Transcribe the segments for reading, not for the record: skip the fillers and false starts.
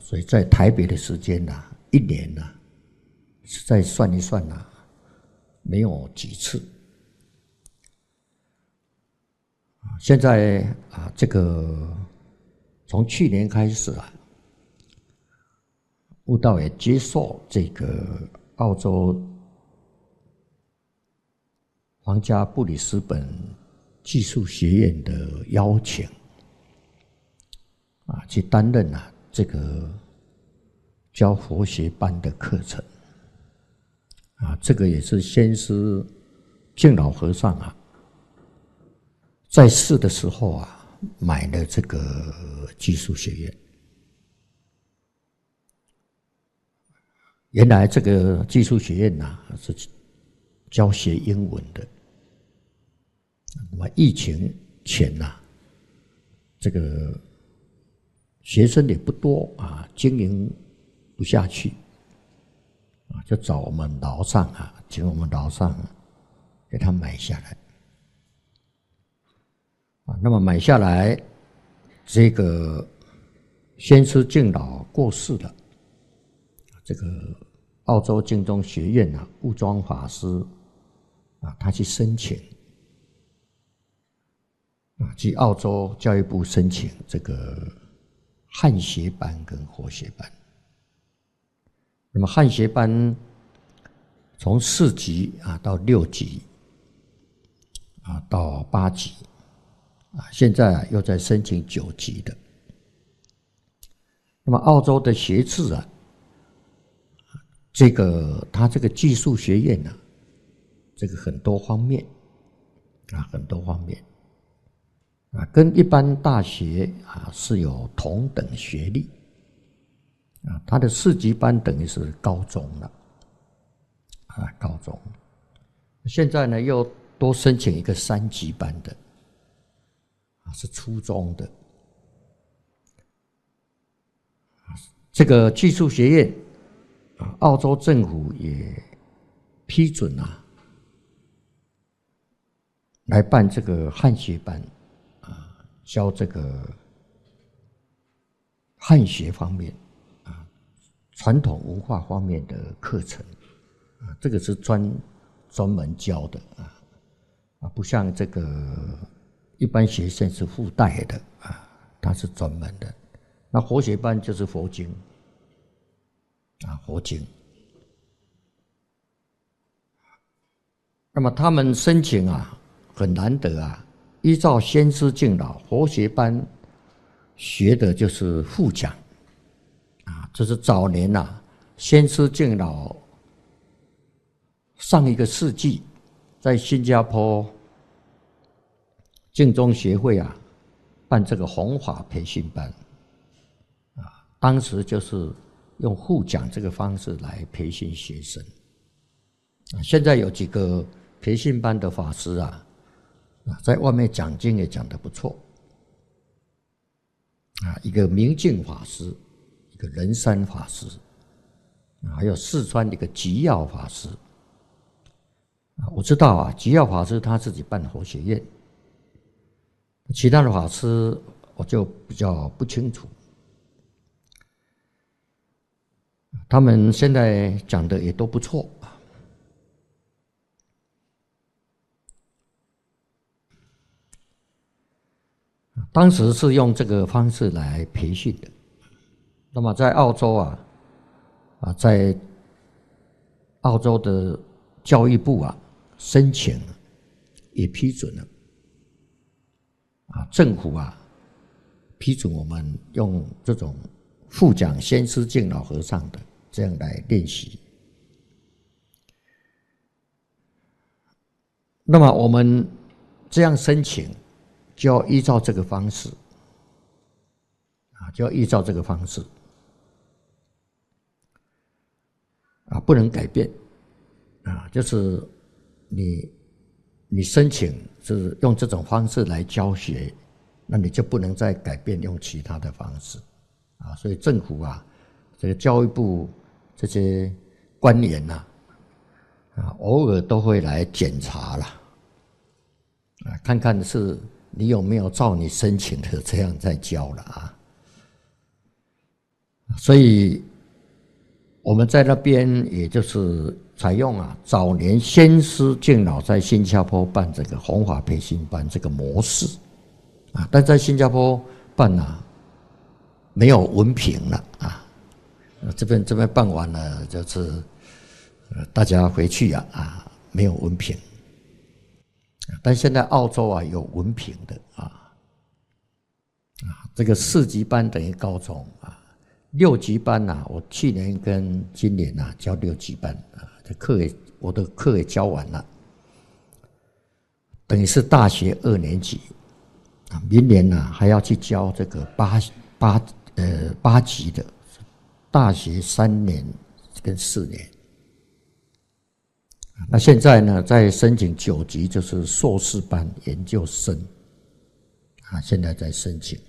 所以在台北的时间一年实在算一算没有几次。现在这个从去年开始悟道也接受这个澳洲皇家布里斯本技术学院的邀请去担任这个教佛学班的课程这个也是先师净老和尚在世的时候买了这个技术学院。原来这个技术学院是教学英文的，那么疫情前这个学生也不多经营不下去就找我们老上请我们老上给他买下来那么买下来，这个先师净老过世了，这个澳洲净宗学院悟庄法师他去申请去澳洲教育部申请这个汉学班跟佛学班。那么汉学班从4级到6级到8级现在又在申请9级的。那么澳洲的学制他这个技术学院这个很多方面很多方面跟一般大学是有同等学历他的4级班等于是高中了高中。现在呢又多申请一个3级班的是初中的。这个技术学院澳洲政府也批准来办这个汉学班教这个汉学方面传统文化方面的课程这个是专门教的不像这个一般学生是附带的它是专门的。那佛学班就是佛经佛经。那么他们申请很难得依照先师净老佛学班学的就是复讲这是早年先师净老上一个世纪在新加坡净宗学会办这个弘法培训班当时就是用互讲这个方式来培训学生现在有几个培训班的法师在外面讲经也讲得不错一个明镜法师，一个仁山法师还有四川的一个吉耀法师我知道吉耀法师他自己办佛学院，其他的法师我就比较不清楚。他们现在讲的也都不错。当时是用这个方式来培训的。那么在澳洲在澳洲的教育部申请也批准了政府批准我们用这种复讲先师净老和尚的这样来练习。那么我们这样申请就要依照这个方式就要依照这个方式不能改变就是你申请是用这种方式来教学，那你就不能再改变用其他的方式所以政府这个教育部这些官员偶尔都会来检查啦看看是你有没有照你申请的这样在教了所以我们在那边也就是采用早年先师敬老在新加坡办这个弘法培训班这个模式但在新加坡办没有文凭了这边办完了就是大家回去没有文凭，但现在澳洲有文凭的这个4级班等于高中6级班我去年跟今年教6级班我的课也教完了，等于是大学2年级明年还要去教这个8级的大学3年跟4年。那现在呢，在申请9级，就是硕士班研究生现在在申请。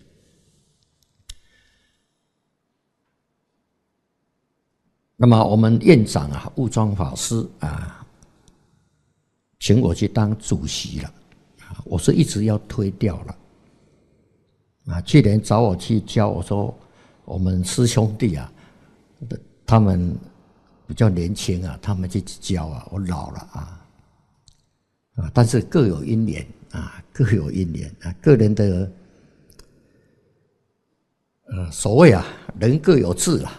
那么我们院长悟庄法师请我去当主席了我是一直要推掉了去年找我去教，我说我们师兄弟他们比较年轻他们去教我老了但是各有因缘各有因缘个人的所谓人各有志啦。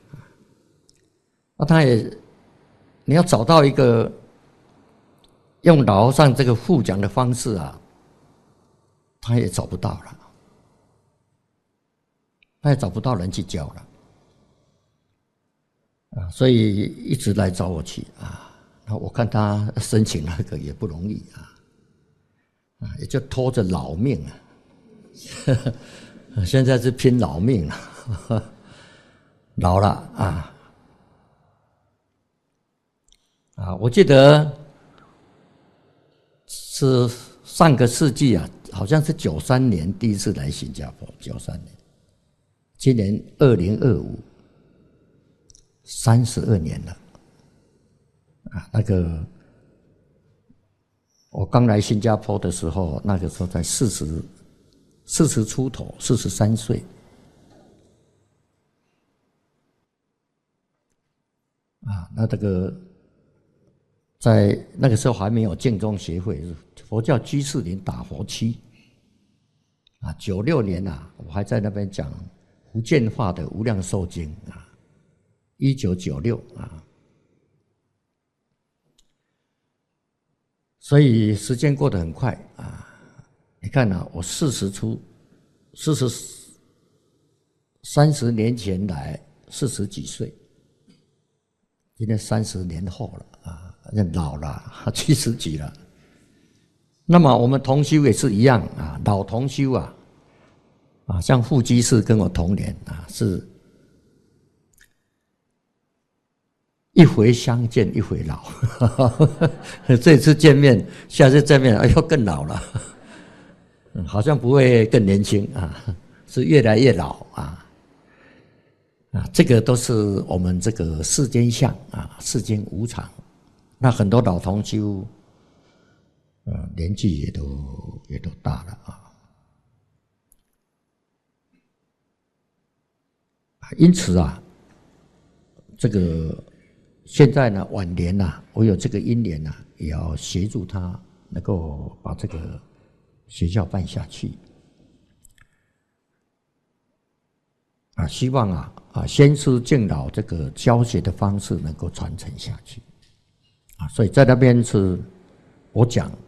他也，你要找到一个用老和尚这个互讲的方式他也找不到了，他也找不到人去教了所以一直来找我去那我看他申请那个也不容易也就拖着老命现在是拼老命了老了我记得是上个世纪好像是93年第一次来新加坡，93年，今年2025，32年了那个我刚来新加坡的时候，那个时候才40出头，43岁那这个。在那个时候还没有净宗协会，佛教居士林打佛七96年我还在那边讲福建话的《无量寿经》1996所以时间过得很快你看我30年前来40几岁，今天30年后了老了70几了。那么我们同修也是一样老同修像副居士跟我同年是一回相见一回老这次见面下次见面更老了好像不会更年轻是越来越老这个都是我们这个世间相世间无常。那很多老同修年纪也都大了因此这个现在呢晚年我有这个因缘也要协助他能够把这个学校办下去希望先师敬老这个教学的方式能够传承下去所以在那边是我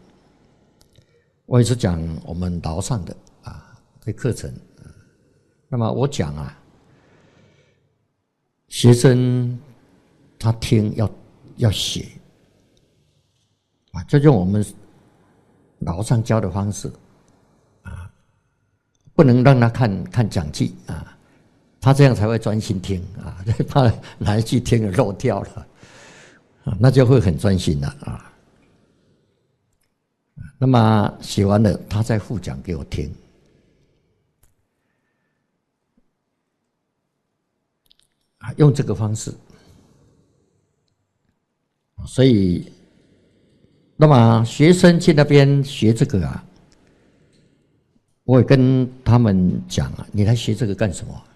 也是讲我们老上的这课程那么我讲学生他听要写就用我们老上教的方式不能让他看讲记他这样才会专心听怕哪一句听了漏掉了那就会很专心了那么写完了他再复讲给我听用这个方式所以那么学生去那边学这个我也跟他们讲你来学这个干什么